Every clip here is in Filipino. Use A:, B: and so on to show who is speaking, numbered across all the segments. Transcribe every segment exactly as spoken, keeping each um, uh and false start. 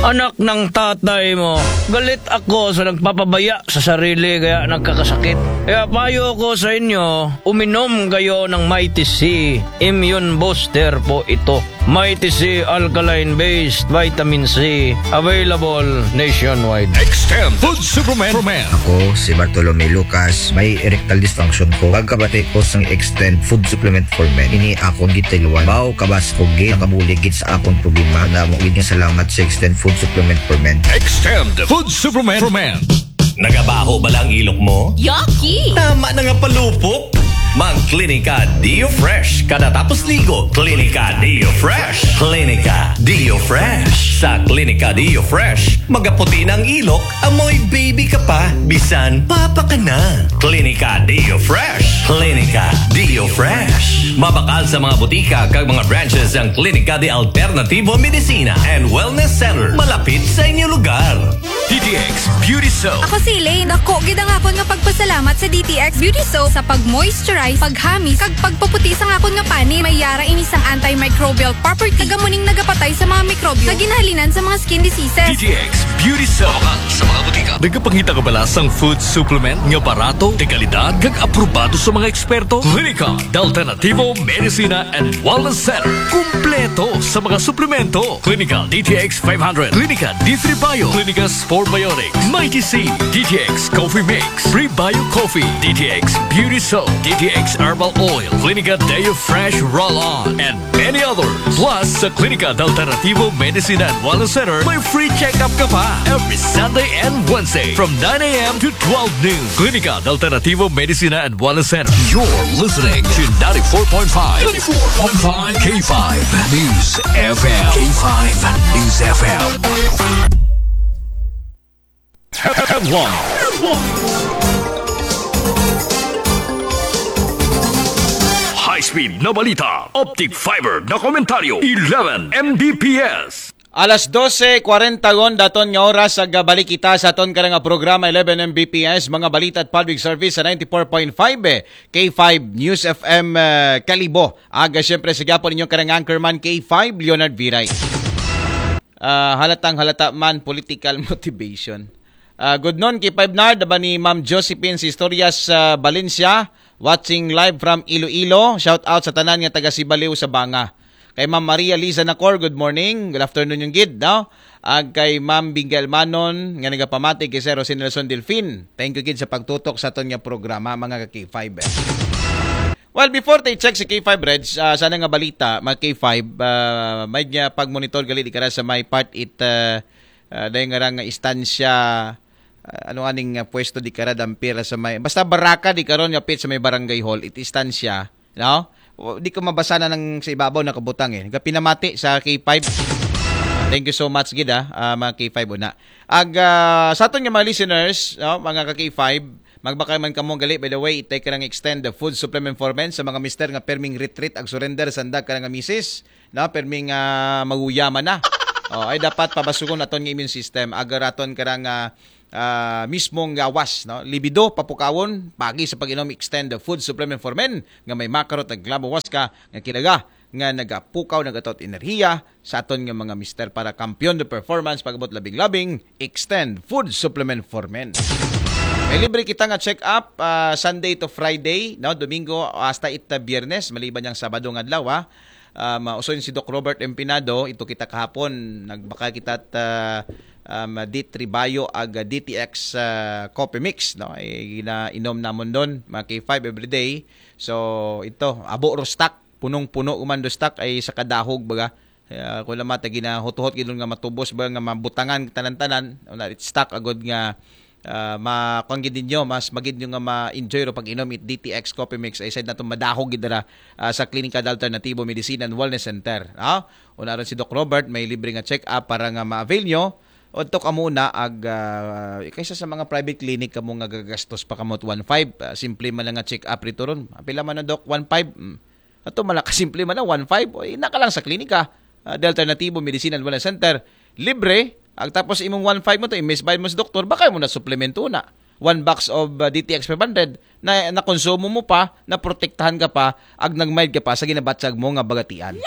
A: Anak ng tatay mo, galit ako sa nagpapabaya sa sarili kaya nagkakasakit. Kaya payo ko sa inyo, uminom kayo ng Mighty C. Immune Booster po ito. Mighty C Alkaline-based Vitamin C. Available nationwide.
B: Extend Food Supplement for Men.
C: Ako, si Bartolome Lucas, may erectile dysfunction ko. Pagkabati ko sa Extend Food Supplement for Men, ini akong gitiluan. Bao kabas ko git, nakabuligid sa akong problema. Na mo gid salamat sa Extend Food Supplement for Men.
B: Extend Food Supplement for Men. Nagabaho ba lang ilok mo?
D: Yucky!
B: Tama na nga palupok. Mang Klinika Dio Fresh. Kada tapos ligo, Klinika Dio Fresh. Klinika Dio Fresh. Sa Klinika Dio Fresh, magaputi ng ilok, amoy baby ka pa, bisan papa ka na. Klinika Dio Fresh. Klinika Dio Fresh. Mabakal sa mga butika kag mga branches ang Klinika de Alternativo Medicina and Wellness Center malapit sa inyong lugar. D T X Beauty Soap.
D: Ako si Elaine. Ako, gid ang akon nga pagpasalamat sa D T X Beauty Soap sa pag-moisturize, paghamis, kag pagpaputi sa akon nga pani. May yara ini sang antimicrobial property. Nagamuning nagapatay sa mga mikrobyo. Kaginahalinan sa mga skin diseases.
B: D T X Beauty Soap. Mabakal sa mga butika. Nagapangita ka bala sang food supplement nga barato, de kalidad, kag aprobado sa mga eksperto? Klinika de Alternativo Medicina and Wellness Center. Kumpleto sa mga suplemento. Klinika D T X five hundred. Klinika D three Bio. Klinika Sport Biotics, Mighty C, D T X Coffee Mix, Free Bio Coffee, D T X Beauty Soap, D T X Herbal Oil, Klinika Deo Fresh Roll-On, and many others. Plus, sa Klinika de Alternativo Medicina and Wellness Center, may free check-up ka pa every Sunday and Wednesday from nine a.m. to twelve noon. Klinika de Alternativo Medicina and Wellness Center. You're listening to ninety-four point five. ninety-four point five K five News F M. K five News F M. Headline. High-speed na balita, optic fiber na komentaryo, eleven M B P S.
E: Alas dose forty daton nga oras sa gabalik kita sa aton karang programa eleven M B P S, mga balita at public service sa ninety-four point five K five News F M uh, Kalibo. Aga siyempre sa gapon ninyong karang anchorman K five Leonard Viray. Uh, halatang halata man political motivation. Uh, good noon, K five Nard, ba ni Ma'am Josephine si Historias sa uh, Valencia, watching live from Iloilo. Shout out sa tanan nga taga Sibaliw sa Banga. Kay Ma'am Maria Liza Nacor, good morning. Good afternoon yung gid, no? Ag kay Ma'am Bingel Manon, nga nagapamati kay Sir Jose Nelson Delfin. Thank you gid sa pagtutok sa aton nga programa, mga K five. Eh. Well, before tayo check si K five Reds, uh, sana nga balita, mga K five, uh, may nga pag-monitor gali di kara sa may part it, uh, uh, dahil nga nga istansya, Uh, ano aning uh, pwesto di kara dampira sa may basta baraka di karon nga pit sa may barangay hall it istansya, no? Di ko mabasa na ng sa ibabaw na kabutang eh. Pinamati sa K five. Thank you so much gid ah, uh, mga K five una. Ag uh, sa aton nga mga listeners, no, mga ka K five, magbakay man kamo gali by the way, take ka nang extend the food supplement for men sa mga mister nga perming retreat ag surrender sandag ka nga misis, no, perming uh, maguyaman na. Oh, ay dapat pabasugon aton nga immune system agaraton karang uh, Uh, mismong gawas, no? Libido, papukawon, pagi sa pag-inom extend the food supplement for men nga may makarot at glabawas ka nga kilaga nga nagapukaw nagatot enerhiya sa aton nga mga mister para kampiyon the performance pagabot labing-labing extend food supplement for men. May libre kita nga check up uh, Sunday to Friday, no? Domingo hasta ita Biyernes maliban yang Sabado nga adlaw. Um, usoy si Doc Robert Empinado, ito kita kahapon nagbaka kita at uh, um, D three Bio ag D T X uh, coffee mix, no, ay ginainom namon doon mga K five everyday. So ito abo ro stock, punong-puno umando stock ay sa kadahog baga. Uh, kung lamata ginahutuhot gid nga matubos ba nga mabutangan tanan-tanan na stock agod nga uh, makangid ninyo mas magid nyo nga ma-enjoy ro pag inom it D T X coffee mix ay side nato madahog gid dira uh, sa Klinika de Alternativo Medicina and Wellness Center. No? Una ron si Doc Robert may libre nga check up para nga ma-avail nyo. O to ka muna ag uh, kaysa sa mga private clinic kamo nga gagastos pa kamot one point five, uh, simple man lang nga check up rito ron. Pila man na Doc one point five. Mm. Ato malaka simple man na one point five. Oy naka lang sa klinika uh, de Alternativo Medicina and Wellness Center. Libre. Ag tapos imong one point five mo to i-misbuy mo sa doktor, baka mo na suplemento na. One box of uh, D T X five hundred na nakonsumo mo pa, na protektahan ka pa, ag nagmayad ka pa sa ginabatsag mo nga bagatian. Yeah!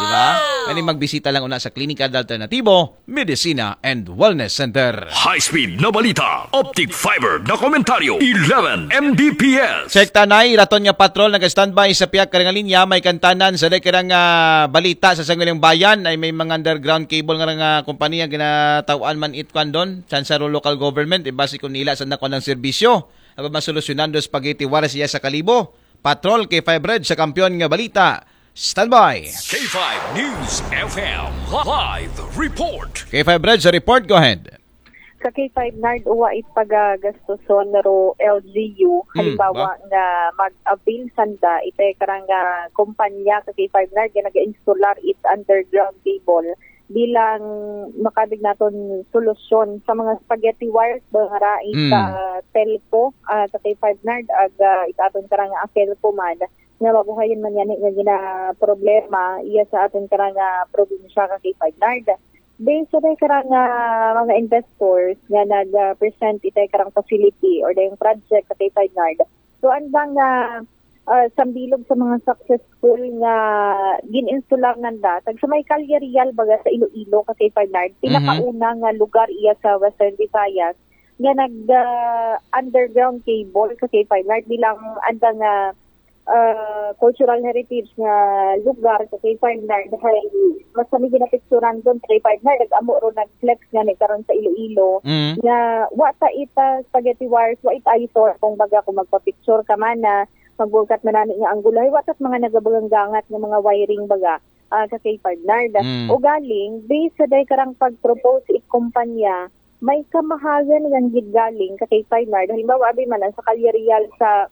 E: Di ba? Kani magbisita lang una sa Klinika Alternativo, Medicina and Wellness Center.
B: High-speed na balita. Optic fiber na komentaryo. eleven M B P S.
E: Check tanay, raton nga patrol nag-standby sa piyak karang linya, may kantanan sa dekerang uh, balita sa Sangguniang Bayan ay may mga underground cable nga nga kumpanya ginatawaan man itkan doon sa sa local government, ibasi kung nila sa nakon ng serbisyo. Ako masolusyonan do spaghetti waras iya sa Kalibo. Patrol K five Red sa kampiyon nga balita. Standby.
B: K five News F M Live Report.
E: K five Red sa report, go ahead.
F: Sa K five Nard uwa ipagagastos ro L G U halimbawa
E: Hmm,
F: nga mag-avail sanda ite karang nga kumpanya sa K five Nard nga nag-installar it underground cable bilang makabig naton solusyon sa mga spaghetti wires bangara
E: Mm.
F: sa telco uh, sa K five Nard ag uh, itaton karang nga telco man nga mabuhayan man yan nga gina problema iya sa aton karang nga probinsya ka K five Nard. Based sa karang uh, mga investors nga nag-present itay karang facility or yung project sa K five Nard. So andang uh, uh, sambilog sa mga successful nga gin-installar nanda tag sa may Calle Real baga sa Iloilo ka K five Nard. Pinakauna nga lugar iya sa Western Visayas nga nag uh, underground cable sa K five Nard bilang andang uh, uh, cultural heritage nga lugar sa K five Nard hay mas kami ginapicturan doon sa K five Nard nag-amo ro nag-flex nga ni karon sa Iloilo
E: Mm.
F: nga wa ta ita spaghetti wires wa ita isor kung baga kung magpa-picture ka man na magbulkat man nani nga anggulay wa tat mga nagabanggangat nga mga wiring baga uh, sa K five Nard.
E: Mm.
F: O galing based sa day karang pag-propose it kumpanya may kamahagan nga gid galing ka K five Nard halimbawa abi man sa Calle Real sa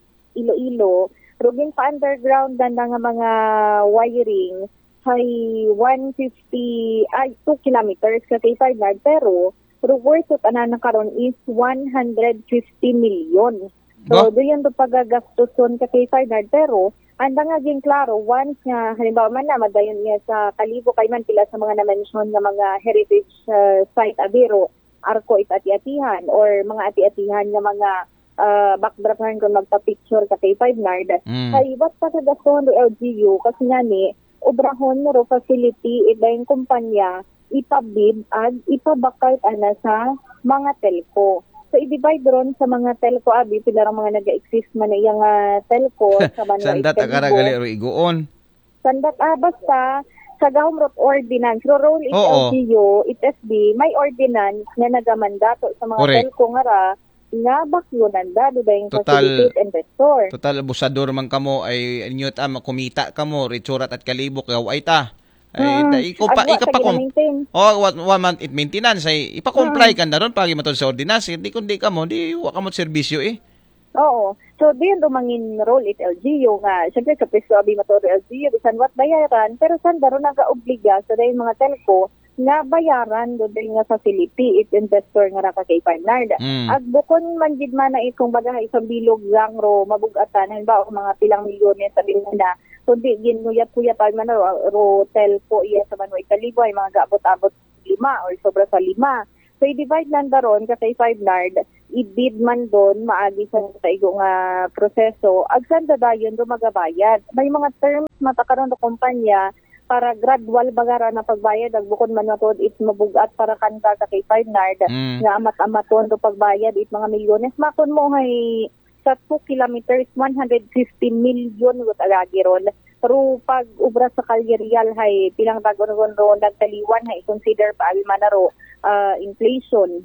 F: Iloilo rugin pa underground na nga mga wiring hay one hundred fifty ay two kilometers ka K five Nard pero worth of ana karon is one hundred fifty million. So
E: Ba?
F: doon do pagagastos ka K five Nard pero anda nga ging klaro once nga halimbawa man na madayon niya sa Kalibo kay man pila sa mga na-mention nga mga heritage uh, site abiro Arco it ati-atihan or mga ati-atihan nga mga uh, backdropan kung magpa-picture ka K five Nard
E: Mm.
F: ay wat pa sa gaston do L G U kasi nga ni obrahon ro facility ida yung kumpanya ipabid at ipabakal ana sa mga telco. So i-divide ron sa mga telco abi pila ra mga naga-exist man na iyang uh, telco sa Banwa
E: Sandat akara gali ro iguon.
F: Sandat ah basta sa Gahom Road Ordinance, ro roll it
E: Oo.
F: L G U, it S B, may ordinance nga nagamandato sa mga
E: Correct.
F: telco nga ra nga baklunan da do yung
E: Total-
F: facilitate investor.
E: Total busador man kamo ay inyo ta makumita kamo Richurat at Kalibo kaw ay ta. Ay
F: Hmm.
E: da iko pa
F: Agwa
E: ika
F: sa
E: pa kom.
F: gina-maintain.
E: Oh, what one month it maintenance ay ipa-comply ka na ron pagi matod sa ordinance. Di kundi ka mo di wa ka mo serbisyo eh.
F: Oo. So, diyan dumangin role it L G U nga. Siyempre, sa piso abi matoro L G U, bisan wat bayaran, pero san daro nag-obliga sa dahil mga telco nga bayaran do dahil nga facility it investor nga ra ka K five Nard.
E: Mm.
F: Ag bukon man gid man na ikong baga isang bilog lang ro mabugatan halimbawa mga pilang milyon sa na kundi ginuyat-kuyatan man ro, ro telco iya sa Banwa Kalibo ay mga gaabot-abot lima or sobra sa lima. So, i-divide lang daron ka K five Nard, i-bid man doon, maagi sa taigo nga proseso, agsan dadayon do magabayad. May mga terms matakaroon do kumpanya para gradual bagara na pagbayad, agbukod man matod it mabugat para kanta sa K five Nard,
E: Mm.
F: nga amat-amaton do pagbayad it mga milyones. Makon mo hay sa two kilometers, one hundred fifty million gut agagi ron. Pero pag ubra sa Calle Real hay pilang tagon ro nagtaliwan hay consider pa alman na ro uh, inflation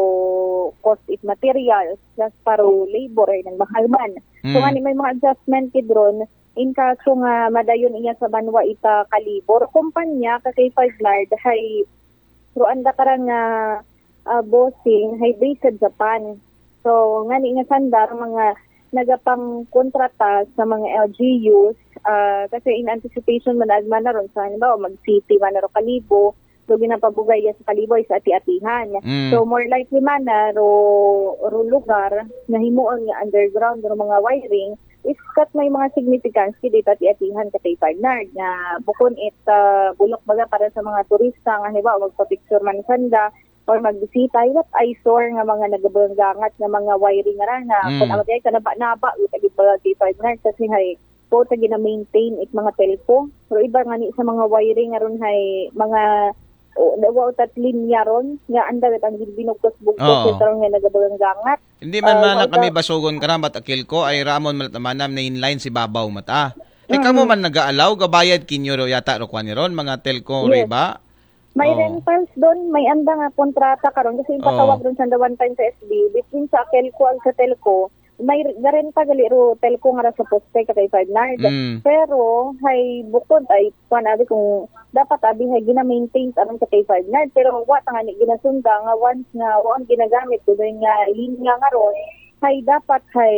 F: ro cost it materials plus paro labor ay nang mahal man. So
E: Mm.
F: nga ni may mga adjustment kid ron in kaso nga madayon iya sa Banwa ita Kalibo kumpanya ka K five Nard hay ro anda karang nga uh, bossing hay based sa Japan. So nga ni nga sandar mga nagapang kontrata sa mga L G Us uh, kasi in anticipation man agman na ron sa halimbawa mag-city man na ro Kalibo so ginapabugay ya sa Kalibo ay sa ati-atihan.
E: Mm.
F: So more likely man na ro, ro lugar na himuon nga underground ro mga wiring is kat may mga significance kidi ati-atihan ka K five Nard nga bukon it uh, bulok baga para sa mga turista nga halimbawa magpa-picture man sanda or magbisita, ilat ay store nga mga nagabanggangat nga mga wiring nga na
E: Mm.
F: kung amatay ka na ba na ba, utagit ba K five Nard kasi hay po ta gina-maintain it mga telco. Pero iba nga ni sa mga wiring aron hay mga o dawa tat linya ron nga anda ang binugtos-bugtos
E: Oo.
F: sa nga nagabagang gangat.
E: Hindi man
F: Ah,
E: man na
F: wala-
E: kami basugon karamat akil ko ay ramon malatamanam na inline si babaw mata. E kamo man nagaalaw gabayad kinyo ro yata ro kwan ni ron mga telco ro
F: Yes.
E: iba.
F: May
E: Oo.
F: rentals doon, may anda nga kontrata karon kasi yung patawag doon sa one time sa S B between sa telco ag sa telco may garenta gali ro telco nga ra sa poste ka kay five nard.
E: Mm.
F: Pero hay bukod ay panabi kung dapat abi hay gina-maintain aron sa kay five nard pero wa ta nga ni ginasunda nga once nga wa ang ginagamit ko nga linya nga ron hay dapat hay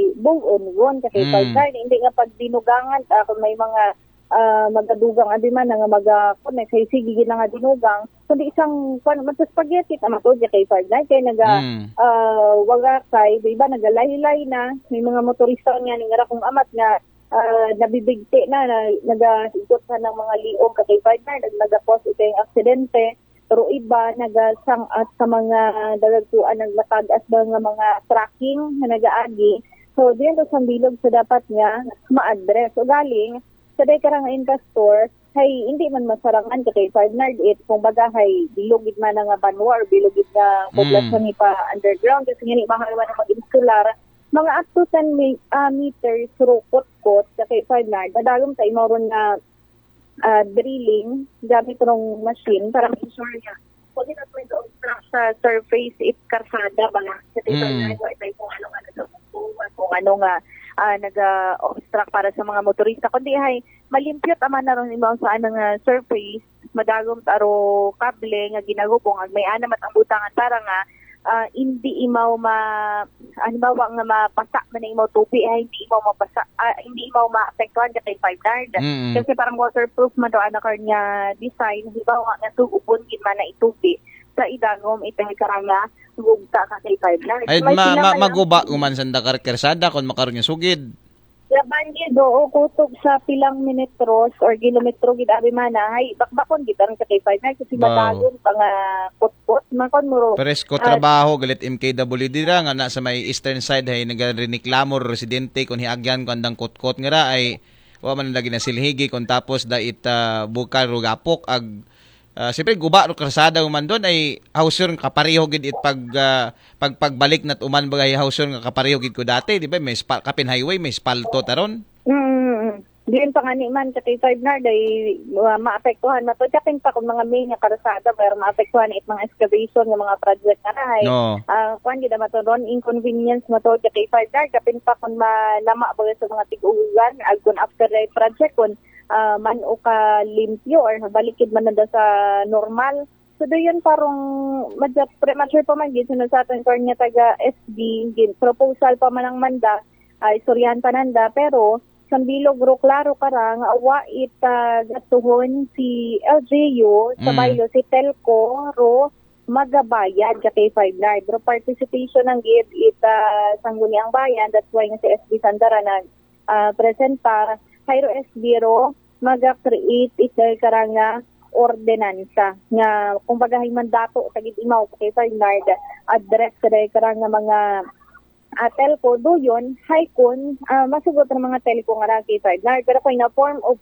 F: buon ron ka kay
E: Mm.
F: five nard hindi nga pag dinugangan ta kung may mga ah, magadugang abi man nga maga connect say sige gina nga dinugang kundi isang pan man sa spaghetti tama to di kay five nard kay naga
E: Mm.
F: ah, waga kay di ba nagalay-lay na may mga motorista nga ni nga kung amat nga ah, nabibigti na, na nagahigot na ng mga liog ka kay five nard at nagapos ito yung aksidente pero iba nagasang at sa mga dalagtuan naglatagas ba nga mga tracking na nagaagi so diyan to sa bilog sa dapat nga ma-address so galing sa day karang investor hay hindi man masarangan ka kay five nard it kung baga hay bilogid man nga banwa or bilogid nga poblasyon ni pa underground kasi nga ni mahal man ang mag-insular mga up to ten mi- ah, meters through kot-kot sa kay five nard madagom sa imo ron nga ah, drilling gamit rong machine para ma-ensure niya kung ito may obstruct sa surface it karsada ba nga sa kay five
E: Mm.
F: nard wa ito kung ano nga kung ano nga ah, naga-obstruct para sa mga motorista kundi hay malimpyot aman na ron imo sa anang uh, surface madagom taro kable nga ginagubong ag may ana mat ang butangan para nga ah, hindi imaw ma ano ba wa nga mapasa man ang imaw tubi ay hindi imaw mapasa ah, hindi imaw maapektuhan ka kay five nard
E: Mm.
F: kasi parang waterproof man daw ana kar nga design hibaw nga tugubon gid man na itubi sa idagom ito karanga gugta ka kay five nard
E: Ay
F: May
E: ma,
F: sila
E: ma,
F: kaya-
E: maguba uman sa dakar kersada kon makaron yung sugid.
F: Laban gid o kutob sa pilang minitros or kilometro gid abi man ay bakbakon gid ang sa kay five nard kasi
E: Wow.
F: madagon pa nga putput makon mo
E: Peres ko
F: Ah,
E: trabaho galit M K W dira nga na sa may eastern side hay nagreklamo residente kon hiagyan ko andang kotkot nga ra ay wa man lagi na silhigi kon tapos dait uh, bukal rugapok ag uh, siyempre guba ro karsada man doon ay hauser nga kapareho gid it pag uh, pag pagbalik nat uman bagay hauser nga kapareho gid ko dati di ba may spa, kapin highway may spalto taron.
F: Mm. Diyan pa nga ni man sa kay five nard ay uh, maapektuhan na to. Kapin pa kung mga main nga karasada pero maapektuhan it mga excavation nga mga project na ay.
E: No.
F: Ah, kuan gid ma to ron inconvenience mo to sa kay five nard kapin pa kung malama ba sa mga tigugan ag kun after the project kun ah, man o ka limpyo or balikid man na da sa normal. So doon parang madya premature pa man gid sunod sa aton kornya taga S D gid proposal pa man ang manda ay istoryahan pa nanda pero sa bilog ro klaro karang awa it uh, gatuhon si L G U sa
E: Mm.
F: bayo si Telco ro magabayad ka kay five nard ro participation ang gid it uh, sangguniang bayan that's why nga si S B Sandara nag uh, presenta hayro S B ro maga-create it karang nga ordinansa nga kumbaga hay mandato tagid imaw kay five nard address kay karang nga mga uh, telco do yun hay kun uh, masugot ng mga telco nga ra kay five nard pero kung na form of